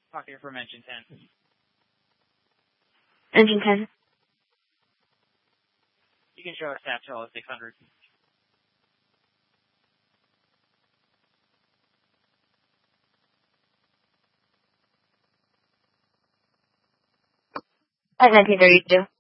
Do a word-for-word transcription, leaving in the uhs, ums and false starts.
Talk here from engine ten. Engine ten. You can show us S A P T six hundred. At nineteen thirty-two.